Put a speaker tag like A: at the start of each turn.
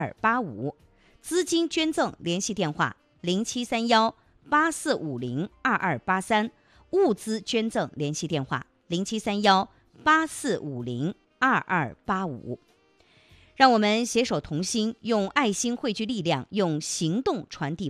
A: 2285，资金捐赠联系电话073184502283，物资捐赠联系电话073184502285。让我们携手同心，用爱心汇聚力量，用行动传递